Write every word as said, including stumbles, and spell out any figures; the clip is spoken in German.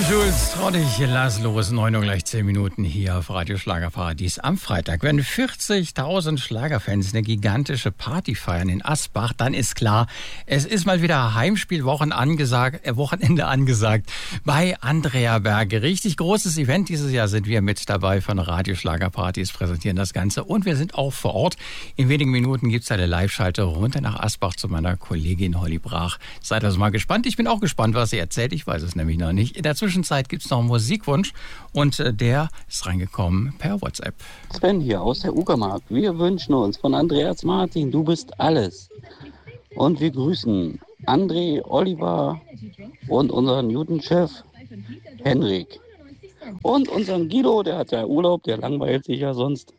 Jules, trau dich, lass los. neun Uhr gleich zehn Minuten hier auf Radio Schlagerparadies am Freitag. Wenn vierzigtausend Schlagerfans eine gigantische Party feiern in Asbach, dann ist klar, es ist mal wieder Heimspielwochen angesagt, äh, Wochenende angesagt bei Andrea Berge. Richtig großes Event dieses Jahr sind wir mit dabei von Radio Schlagerparadies, präsentieren das Ganze und wir sind auch vor Ort. In wenigen Minuten gibt es eine Live-Schalte runter nach Asbach zu meiner Kollegin Holly Brach. Seid also mal gespannt. Ich bin auch gespannt, was sie erzählt. Ich weiß es nämlich noch nicht. In der Zwischenzeit gibt es noch einen Musikwunsch und äh, der ist reingekommen per WhatsApp. Sven hier aus der Uckermark. Wir wünschen uns von Andreas Martin, du bist alles. Und wir grüßen André, Oliver und unseren Newton-Chef Henrik. Und unseren Guido, der hat ja Urlaub, der langweilt sich ja sonst.